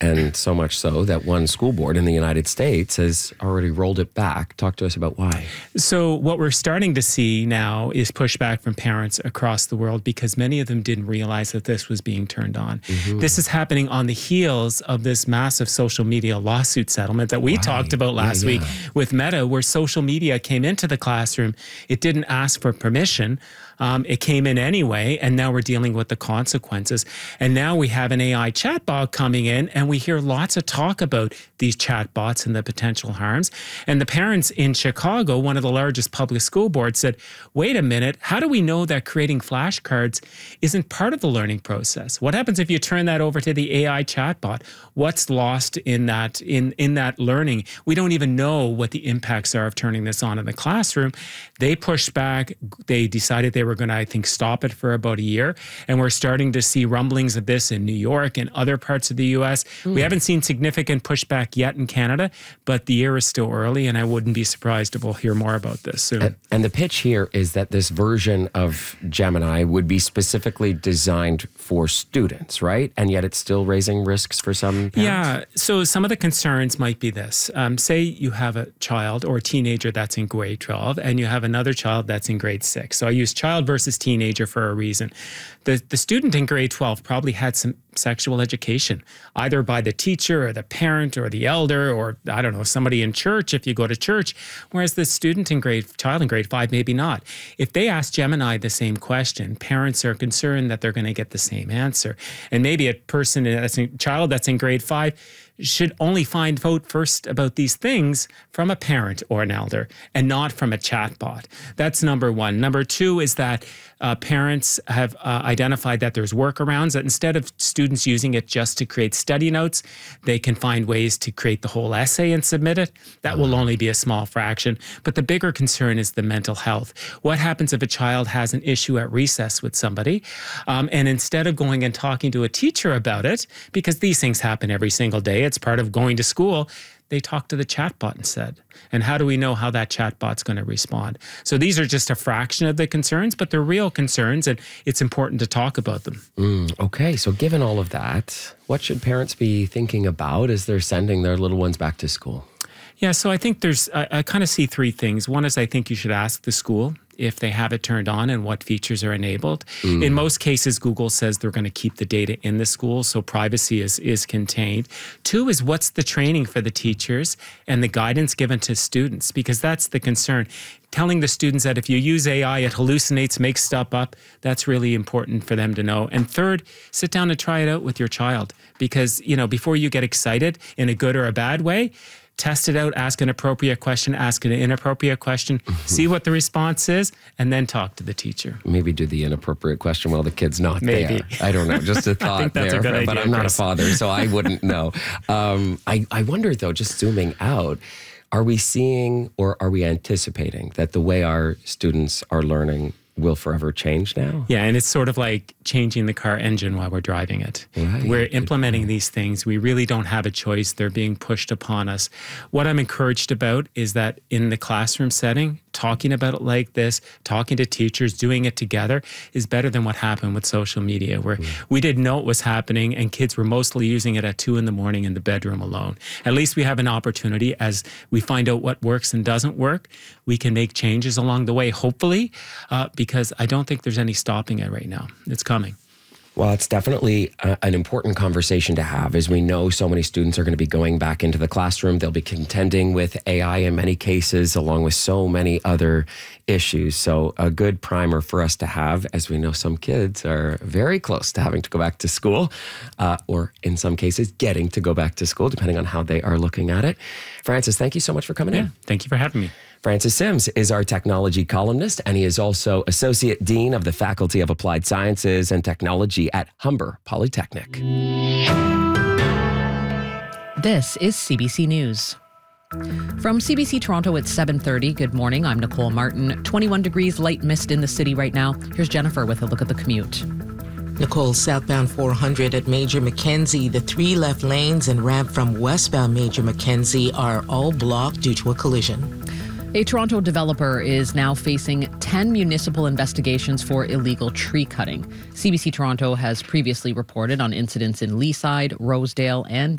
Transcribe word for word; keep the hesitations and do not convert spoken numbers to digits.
and so much so that one school board in the United States has already rolled it back. Talk to us about why. So what we're starting to see now is pushback from parents across the world because many of them didn't realize that this was being turned on. Mm-hmm. This is happening on the heels of this massive social media lawsuit settlement that we right. talked about last yeah, yeah. week with Meta, where social media came into the classroom. It didn't ask for permission. Um, it came in anyway, and now we're dealing with the consequences. And now we have an A I chatbot coming in, and we hear lots of talk about these chatbots and the potential harms. And the parents in Chicago, one of the largest public school boards, said, wait a minute, how do we know that creating flashcards isn't part of the learning process? What happens if you turn that over to the A I chatbot? What's lost in that, in, in that learning? We don't even know what the impacts are of turning this on in the classroom. They pushed back. They decided they were going to, I think, stop it for about a year. And we're starting to see rumblings of this in New York and other parts of the U S. Mm. We haven't seen significant pushback yet in Canada, but the year is still early, and I wouldn't be surprised if we'll hear more about this soon. And, and the pitch here is that this version of Gemini would be specifically designed for students, right? And yet it's still raising risks for some parents? Yeah. So some of the concerns might be this. Um, say you have a child or a teenager that's in grade twelve, and you have another child that's in grade six. So I use child versus teenager for a reason. The, the student in grade twelve probably had some sexual education, either by the teacher or the parent or the elder or, I don't know, somebody in church if you go to church, whereas the student in grade, child in grade five, maybe not. If they ask Gemini the same question, parents are concerned that they're going to get the same answer. And maybe a person, that's a child that's in grade five, should only find out first about these things from a parent or an elder and not from a chatbot. That's number one. Number two is that uh, parents have uh, identified that there's workarounds, that instead of students using it just to create study notes, they can find ways to create the whole essay and submit it. That will only be a small fraction. But the bigger concern is the mental health. What happens if a child has an issue at recess with somebody, um, and instead of going and talking to a teacher about it, because these things happen every single day, it's part of going to school, they talk to the chatbot instead. And how do we know how that chatbot's going to respond? So these are just a fraction of the concerns, but they're real concerns, and it's important to talk about them. Mm, okay, so given all of that, what should parents be thinking about as they're sending their little ones back to school? Yeah, so I think there's, I, I kind of see three things. One is I think you should ask the school if they have it turned on and what features are enabled. Mm. In most cases, Google says they're going to keep the data in the school, so privacy is, is contained. Two is what's the training for the teachers and the guidance given to students, because that's the concern. Telling the students that if you use A I, it hallucinates, makes stuff up, that's really important for them to know. And third, sit down and try it out with your child, because, you know, before you get excited in a good or a bad way, test it out, ask an appropriate question, ask an inappropriate question, mm-hmm. see what the response is, and then talk to the teacher. Maybe do the inappropriate question while the kid's not Maybe. there. I don't know, just a thought I think that's there, a good but idea, I'm not Chris. a father, so I wouldn't know. Um, I, I wonder, though, just zooming out, are we seeing or are we anticipating that the way our students are learning will forever change now? Yeah, and it's sort of like changing the car engine while we're driving it. Right. We're implementing these things. We really don't have a choice. They're being pushed upon us. What I'm encouraged about is that in the classroom setting, talking about it like this, talking to teachers, doing it together is better than what happened with social media, where mm. we didn't know it was happening and kids were mostly using it at two in the morning in the bedroom alone. At least we have an opportunity as we find out what works and doesn't work. We can make changes along the way, hopefully, uh, because I don't think there's any stopping it right now. It's coming. Well, it's definitely a, an important conversation to have, as we know so many students are going to be going back into the classroom. They'll be contending with A I in many cases, along with so many other issues. So a good primer for us to have, as we know some kids are very close to having to go back to school, uh, or in some cases getting to go back to school, depending on how they are looking at it. Francis, thank you so much for coming yeah, in. Thank you for having me. Francis Sims is our technology columnist, and he is also Associate Dean of the Faculty of Applied Sciences and Technology at Humber Polytechnic. This is C B C News. From C B C Toronto at seven thirty, good morning. I'm Nicole Martin. twenty-one degrees, light mist in the city right now. Here's Jennifer with a look at the commute. Nicole, southbound four hundred at Major Mackenzie. The three left lanes and ramp from westbound Major Mackenzie are all blocked due to a collision. A Toronto developer is now facing ten municipal investigations for illegal tree cutting. C B C Toronto has previously reported on incidents in Leaside, Rosedale, and